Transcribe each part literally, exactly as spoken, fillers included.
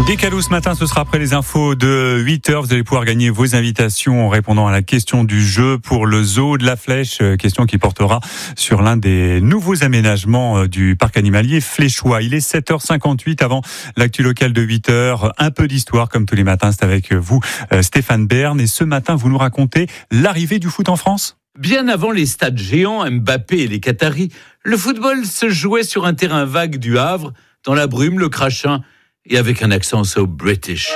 Décalou ce matin, ce sera après les infos de huit heures. Vous allez pouvoir gagner vos invitations en répondant à la question du jeu pour le zoo de la Flèche. Question qui portera sur l'un des nouveaux aménagements du parc animalier fléchois. Il est sept heures cinquante-huit avant l'actu locale de huit heures. Un peu d'histoire comme tous les matins, c'est avec vous Stéphane Bern. Et ce matin, vous nous racontez l'arrivée du foot en France ? Bien avant les stades géants, Mbappé et les Qataris, le football se jouait sur un terrain vague du Havre, dans la brume, le crachin, et avec un accent so British.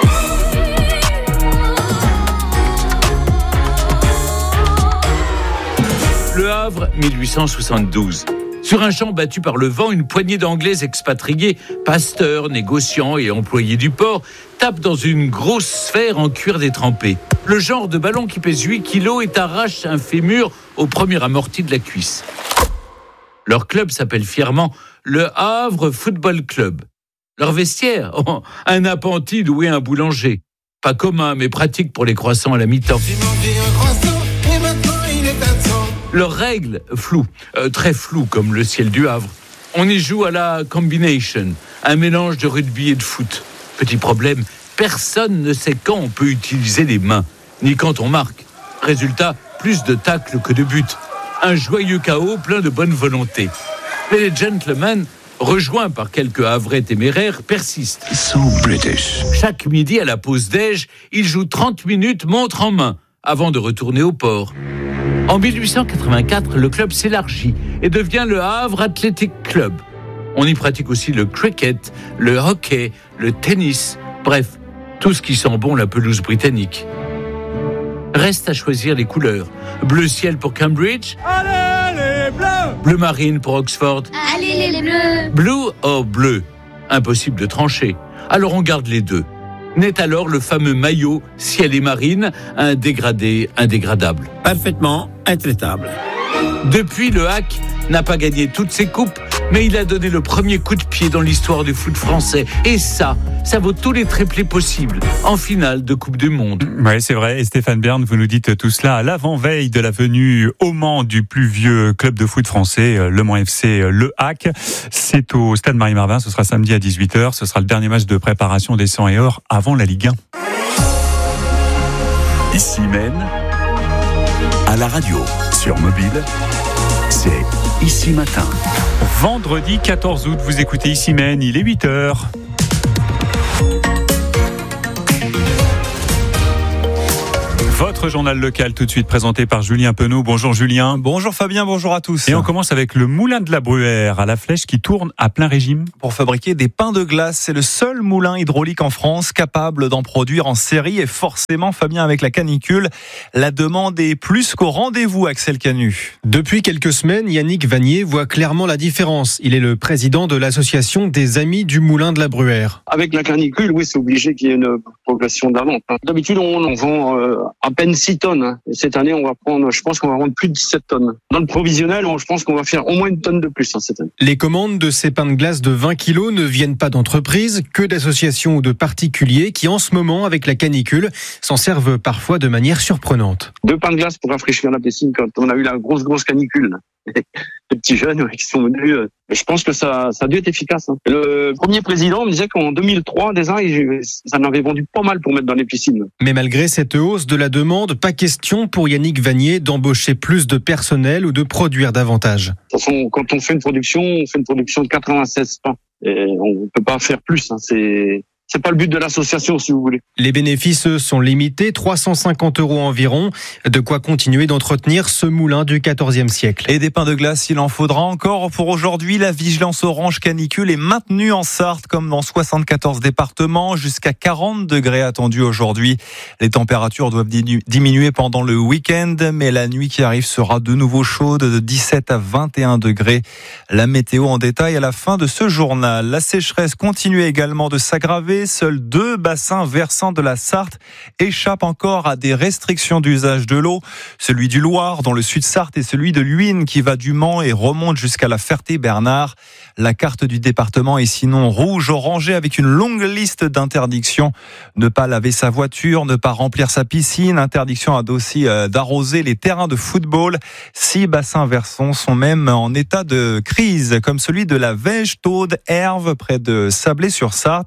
Le Havre, mille huit cent soixante-douze. Sur un champ battu par le vent, une poignée d'Anglais expatriés, pasteurs, négociants et employés du port, tapent dans une grosse sphère en cuir détrempé. Le genre de ballon qui pèse huit kilos et arrache un fémur au premier amorti de la cuisse. Leur club s'appelle fièrement le Havre Football Club. Leur vestiaire, oh, un appentis doué un boulanger. Pas commun, mais pratique pour les croissants à la mi-temps. Leurs règles, floues, euh, très floues comme le ciel du Havre. On y joue à la combination, un mélange de rugby et de foot. Petit problème, personne ne sait quand on peut utiliser les mains, ni quand on marque. Résultat, plus de tacles que de buts. Un joyeux chaos plein de bonne volonté. Mais les gentlemen, rejoints par quelques Havrais téméraires, persistent. So British. Chaque midi à la pause déj, ils jouent trente minutes montre en main avant de retourner au port. En mille huit cent quatre-vingt-quatre, le club s'élargit et devient le Havre Athletic Club. On y pratique aussi le cricket, le hockey, le tennis, bref, tout ce qui sent bon la pelouse britannique. Reste à choisir les couleurs. Bleu ciel pour Cambridge. Allez les bleus! Bleu marine pour Oxford. Allez les bleus! Blue or bleu. Impossible de trancher. Alors on garde les deux. Naît alors le fameux maillot ciel et marine, un dégradé indégradable. Parfaitement intraitable. Depuis, le Hack n'a pas gagné toutes ses coupes, mais il a donné le premier coup de pied dans l'histoire du foot français. Et ça, ça vaut tous les triplés possibles en finale de Coupe du Monde. Oui, c'est vrai. Et Stéphane Bern, vous nous dites tout cela à l'avant-veille de la venue au Mans du plus vieux club de foot français, le Mans F C Le Hack. C'est au Stade Marie-Marvin. Ce sera samedi à dix-huit heures. Ce sera le dernier match de préparation des cent et or avant la Ligue un. Ici même, à la radio, sur mobile, c'est Ici Matin. Vendredi quatorze août, vous écoutez Ici Maine, il est huit heures. Votre journal local tout de suite présenté par Julien Penaud. Bonjour Julien. Bonjour Fabien, bonjour à tous. Et on commence avec le moulin de la Bruère à la Flèche qui tourne à plein régime. Pour fabriquer des pains de glace, c'est le seul moulin hydraulique en France capable d'en produire en série. Et forcément, Fabien, avec la canicule, la demande est plus qu'au rendez-vous, Axel Canu. Depuis quelques semaines, Yannick Vanier voit clairement la différence. Il est le président de l'association des Amis du Moulin de la Bruère. Avec la canicule, oui, c'est obligé qu'il y ait une progression de la vente. D'habitude, on en vend euh, à peine six tonnes. Et cette année, on va prendre, je pense qu'on va vendre plus de dix-sept tonnes. Dans le provisionnel, je pense qu'on va faire au moins une tonne de plus hein, cette année. Les commandes de ces pains de glace de vingt kilos ne viennent pas d'entreprises, que d'associations ou de particuliers qui, en ce moment, avec la canicule, s'en servent parfois de manière surprenante. Deux pains de glace pour rafraîchir la piscine quand on a eu la grosse, grosse canicule. Les petits jeunes ouais, qui sont venus. Euh, je pense que ça, ça a dû être efficace. Hein. Le premier président me disait qu'en deux mille trois, déjà, ça en avait vendu pas mal pour mettre dans les piscines. Mais malgré cette hausse de la demande, pas question pour Yannick Vanier d'embaucher plus de personnel ou de produire davantage. De toute façon, quand on fait une production, on fait une production de quatre-vingt-seize pains. Et on ne peut pas faire plus. Hein. C'est... C'est pas le but de l'association, si vous voulez. Les bénéfices sont limités, trois cent cinquante euros environ. De quoi continuer d'entretenir ce moulin du quatorzième siècle. Et des pains de glace, il en faudra encore. Pour aujourd'hui, la vigilance orange canicule est maintenue en Sarthe, comme dans soixante-quatorze départements. Jusqu'à quarante degrés attendus aujourd'hui. Les températures doivent diminuer pendant le week-end, mais la nuit qui arrive sera de nouveau chaude, de dix-sept à vingt et un degrés. La météo en détail à la fin de ce journal. La sécheresse continue également de s'aggraver. Seuls deux bassins versants de la Sarthe échappent encore à des restrictions d'usage de l'eau. Celui du Loir, dans le sud Sarthe, et celui de l'Huisne, qui va du Mans et remonte jusqu'à la Ferté-Bernard. La carte du département est sinon rouge, orangée, avec une longue liste d'interdictions. Ne pas laver sa voiture, ne pas remplir sa piscine, interdiction aussi d'arroser les terrains de football. Six bassins versants sont même en état de crise, comme celui de la Vège, Taude, Herve, près de Sablé-sur-Sarthe.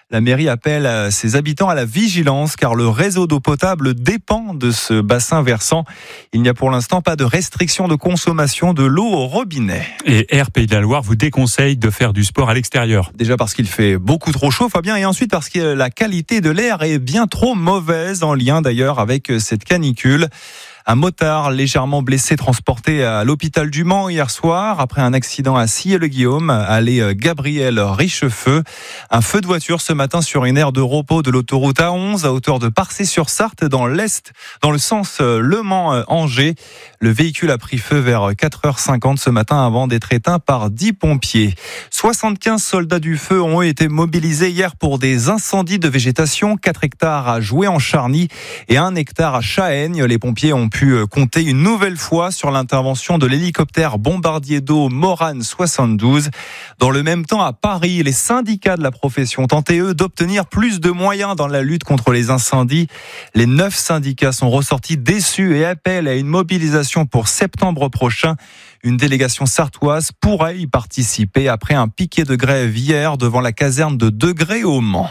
La mairie appelle ses habitants à la vigilance car le réseau d'eau potable dépend de ce bassin versant. Il n'y a pour l'instant pas de restriction de consommation de l'eau au robinet. Et Air Pays de la Loire vous déconseille de faire du sport à l'extérieur. Déjà parce qu'il fait beaucoup trop chaud, Fabien, et ensuite parce que la qualité de l'air est bien trop mauvaise, en lien d'ailleurs avec cette canicule. Un motard légèrement blessé transporté à l'hôpital du Mans hier soir après un accident à Sillé-le-Guillaume, allée Gabriel Richefeu. Un feu de voiture ce matin sur une aire de repos de l'autoroute A onze à hauteur de Parcé-sur-Sarthe dans l'est, dans le sens Le Mans-Angers. Le véhicule a pris feu vers quatre heures cinquante ce matin avant d'être éteint par dix pompiers. soixante-quinze soldats du feu ont été mobilisés hier pour des incendies de végétation. quatre hectares à Joué-en-Charny et un hectare à Chaëgne. Les pompiers ont pu compter une nouvelle fois sur l'intervention de l'hélicoptère bombardier d'eau Morane soixante-douze. Dans le même temps, à Paris, les syndicats de la profession tentaient, eux, d'obtenir plus de moyens dans la lutte contre les incendies. Les neuf syndicats sont ressortis déçus et appellent à une mobilisation pour septembre prochain. Une délégation sartoise pourrait y participer après un piquet de grève hier devant la caserne de Degré au Mans.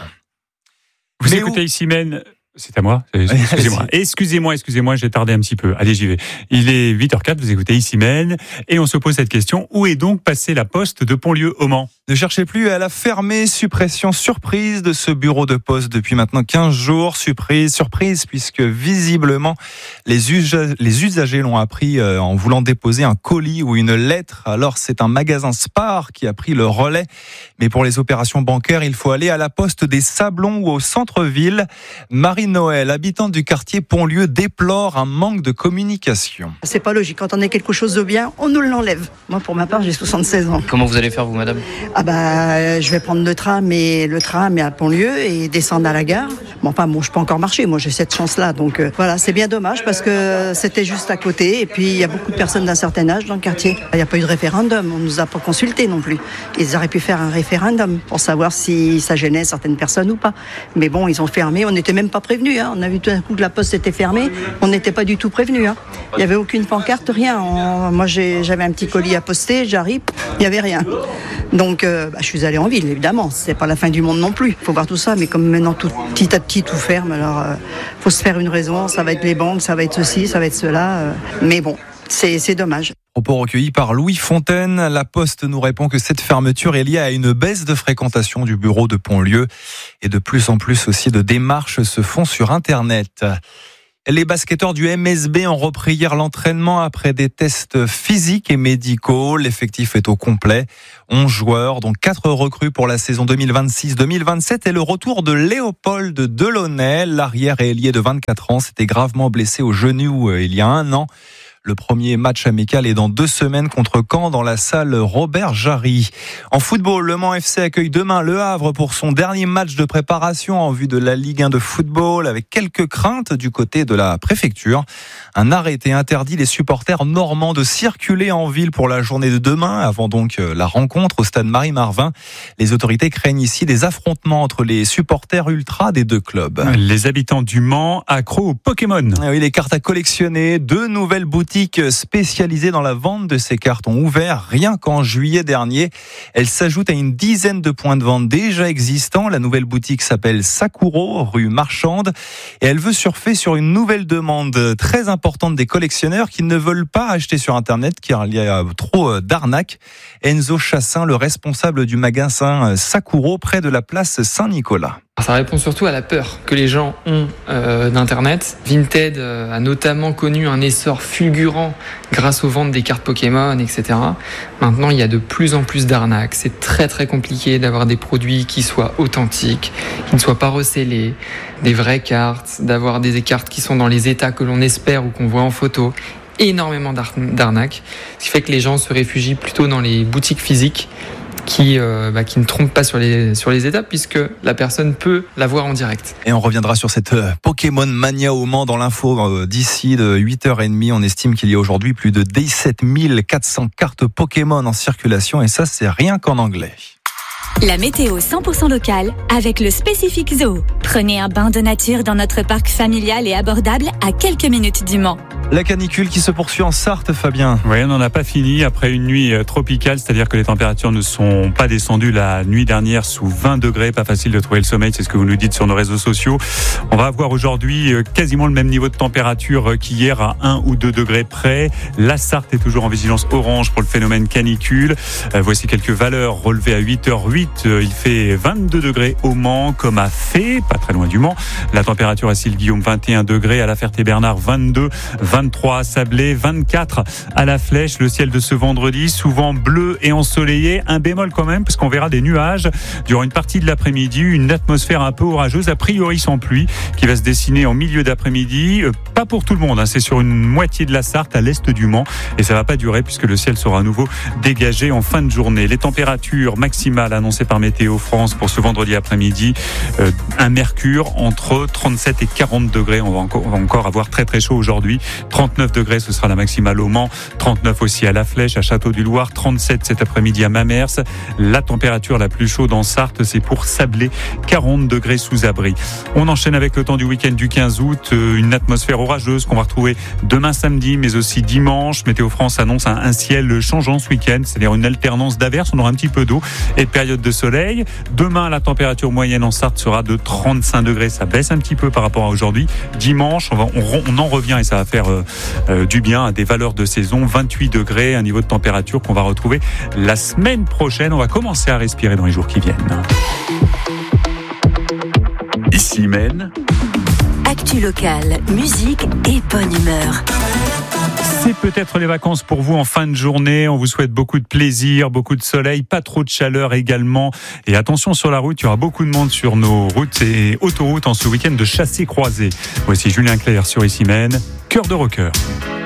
Vous Mais écoutez où... ici même... C'est à moi. Excusez-moi. Excusez-moi, excusez-moi, j'ai tardé un petit peu. Allez, j'y vais. Il est huit heures quatre, vous écoutez ici même, et on se pose cette question. Où est donc passée la poste de Pontlieu au Mans? Ne cherchez plus, elle a fermé. Suppression surprise de ce bureau de poste depuis maintenant quinze jours. Surprise, surprise, puisque visiblement, les, usagers, les usagers l'ont appris en voulant déposer un colis ou une lettre. Alors, c'est un magasin Spar qui a pris le relais. Mais pour les opérations bancaires, il faut aller à la poste des Sablons ou au centre-ville. Marie Noël, habitante du quartier Pontlieu, déplore un manque de communication. C'est pas logique. Quand on a quelque chose de bien, on nous l'enlève. Moi, pour ma part, j'ai soixante-seize ans. Comment vous allez faire, vous, madame? Ah bah, je vais prendre le tram et le tram est à Pontlieu et descendre à la gare. Bon, enfin, bon, je peux encore marcher. Moi, j'ai cette chance-là. Donc, euh, voilà, c'est bien dommage parce que c'était juste à côté. Et puis, il y a beaucoup de personnes d'un certain âge dans le quartier. Il n'y a pas eu de référendum. On nous a pas consulté non plus. Ils auraient pu faire un référendum pour savoir si ça gênait certaines personnes ou pas. Mais bon, ils ont fermé. On n'était même pas prévenus. Hein. On a vu tout d'un coup que la poste était fermée. On n'était pas du tout prévenus. Hein. Il n'y avait aucune pancarte, rien. On... Moi, j'ai... j'avais un petit colis à poster. J'arrive, il n'y avait rien. Donc, euh, bah, je suis allée en ville, évidemment. C'est pas la fin du monde non plus. Il faut voir tout ça. Mais comme maintenant, tout, petit à petit, tout ferme, alors il euh, faut se faire une raison. Ça va être les banques, ça va être ceci, ça va être cela. Euh, mais bon, c'est, c'est dommage. Propos recueillis par Louis Fontaine. La Poste nous répond que cette fermeture est liée à une baisse de fréquentation du bureau de Pontlieu. Et de plus en plus aussi de démarches se font sur Internet. Les basketteurs du M S B ont repris hier l'entraînement après des tests physiques et médicaux. L'effectif est au complet. onze joueurs, dont quatre recrues pour la saison deux mille vingt-six deux mille vingt-sept et le retour de Léopold Delaunay. L'arrière ailier de vingt-quatre ans s'était gravement blessé au genou il y a un an. Le premier match amical est dans deux semaines contre Caen dans la salle Robert Jarry. En football, le Mans F C accueille demain Le Havre pour son dernier match de préparation en vue de la Ligue un de football avec quelques craintes du côté de la préfecture. Un arrêté interdit les supporters normands de circuler en ville pour la journée de demain avant donc la rencontre au stade Marie-Marvin. Les autorités craignent ici des affrontements entre les supporters ultras des deux clubs. Les habitants du Mans accros au Pokémon. Oui, les cartes à collectionner, deux nouvelles boutiques spécialisées dans la vente de ces cartes ont ouvert rien qu'en juillet dernier. Elles s'ajoutent à une dizaine de points de vente déjà existants. La nouvelle boutique s'appelle Sakuro, rue Marchande, et elle veut surfer sur une nouvelle demande très importante des collectionneurs qui ne veulent pas acheter sur Internet car il y a trop d'arnaques. Enzo Chassin, le responsable du magasin Sakuro près de la place Saint-Nicolas. Ça répond surtout à la peur que les gens ont euh, d'Internet. Vinted euh, a notamment connu un essor fulgurant grâce aux ventes des cartes Pokémon, et cetera. Maintenant, il y a de plus en plus d'arnaques. C'est très très compliqué d'avoir des produits qui soient authentiques, qui ne soient pas recélés, des vraies cartes, d'avoir des cartes qui sont dans les états que l'on espère ou qu'on voit en photo. Énormément d'arnaques, ce qui fait que les gens se réfugient plutôt dans les boutiques physiques qui, euh, bah, qui ne trompent pas sur les, sur les étapes puisque la personne peut la voir en direct. Et on reviendra sur cette euh, Pokémon Mania au Mans dans l'info euh, d'ici de huit heures trente. On estime qu'il y a aujourd'hui plus de dix-sept mille quatre cents cartes Pokémon en circulation et ça c'est rien qu'en anglais. La météo cent pour cent locale avec le Spécifique Zoo. Prenez un bain de nature dans notre parc familial et abordable à quelques minutes du Mans. La canicule qui se poursuit en Sarthe, Fabien. Oui, on n'en a pas fini après une nuit tropicale, c'est-à-dire que les températures ne sont pas descendues la nuit dernière sous vingt degrés. Pas facile de trouver le sommeil, c'est ce que vous nous dites sur nos réseaux sociaux. On va avoir aujourd'hui quasiment le même niveau de température qu'hier à un ou deux degrés près. La Sarthe est toujours en vigilance orange pour le phénomène canicule. Voici quelques valeurs relevées à huit heures huit. Il fait vingt-deux degrés au Mans, comme à Fès, pas très loin du Mans. La température à Sille-Guillaume, vingt et un degrés. À La Ferté-Bernard, vingt-deux. vingt-trois à Sablé, vingt-quatre à La Flèche. Le ciel de ce vendredi, souvent bleu et ensoleillé. Un bémol quand même, parce qu'on verra des nuages durant une partie de l'après-midi. Une atmosphère un peu orageuse, a priori sans pluie, qui va se dessiner en milieu d'après-midi. Pas pour tout le monde, hein. C'est sur une moitié de la Sarthe, à l'est du Mans. Et ça va pas durer, puisque le ciel sera à nouveau dégagé en fin de journée. Les températures maximales annoncées par Météo France pour ce vendredi après-midi. Euh, un mercure entre trente-sept et quarante degrés. On va encore, on va encore avoir très très chaud aujourd'hui. trente-neuf degrés, ce sera la maximale au Mans. trente-neuf aussi à La Flèche, à Château-du-Loir. trente-sept cet après-midi à Mamers. La température la plus chaude en Sarthe, c'est pour Sablé. quarante degrés sous abri. On enchaîne avec le temps du week-end du quinze août. Une atmosphère orageuse qu'on va retrouver demain samedi, mais aussi dimanche. Météo France annonce un, un ciel changeant ce week-end, c'est-à-dire une alternance d'averses. On aura un petit peu d'eau et de période de soleil. Demain, la température moyenne en Sarthe sera de trente-cinq degrés. Ça baisse un petit peu par rapport à aujourd'hui. Dimanche, on, va, on, on en revient et ça va faire euh, euh, du bien à des valeurs de saison. vingt-huit degrés, un niveau de température qu'on va retrouver la semaine prochaine. On va commencer à respirer dans les jours qui viennent. Ici Maine. Actu locale, musique et bonne humeur. C'est peut-être les vacances pour vous en fin de journée. On vous souhaite beaucoup de plaisir, beaucoup de soleil, pas trop de chaleur également. Et attention sur la route, il y aura beaucoup de monde sur nos routes et autoroutes en ce week-end de chassé-croisé. Voici Julien Clerc sur Ici Maine, cœur de rocker.